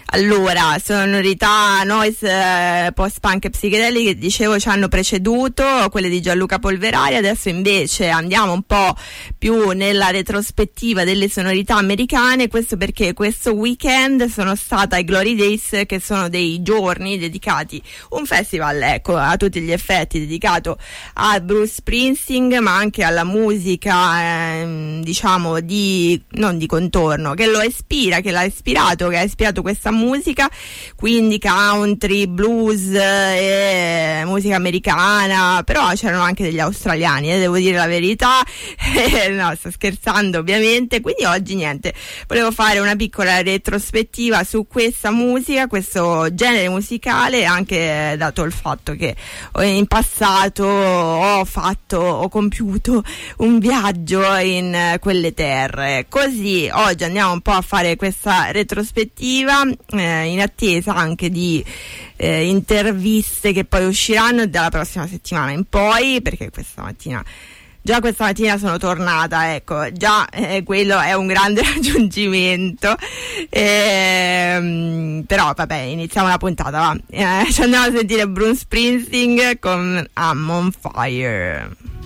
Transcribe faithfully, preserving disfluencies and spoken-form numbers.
Allora, sonorità noise, eh, post-punk e psichedeliche, dicevo, ci hanno preceduto, quelle di Gianluca Polverari. Adesso invece andiamo un po' più nella retrospettiva delle sonorità americane, questo perché questo weekend sono stata ai Glory Days, che sono dei giorni dedicati, un festival, ecco, a tutti gli effetti, dedicato a Bruce Springsteen, ma anche alla musica, ehm, diciamo, di, non di contorno, che lo ispira, che l'ha ispirato, che ha ispirato questa musica, quindi country, blues, eh, musica americana, però c'erano anche degli australiani, eh, devo dire la verità. No, sto scherzando ovviamente. Quindi oggi niente, volevo fare una piccola retrospettiva su questa musica, questo genere musicale, anche dato il fatto che in passato ho fatto, ho compiuto un viaggio in quelle terre. Così oggi andiamo un po' a fare questa retrospettiva, eh, in attesa anche di eh, interviste che poi usciranno dalla prossima settimana in poi, perché questa mattina già questa mattina sono tornata, ecco, già eh, quello è un grande raggiungimento. Ehm, però vabbè, iniziamo la puntata, va. Eh, ci andiamo a sentire Bruce Springsteen con I'm on Fire.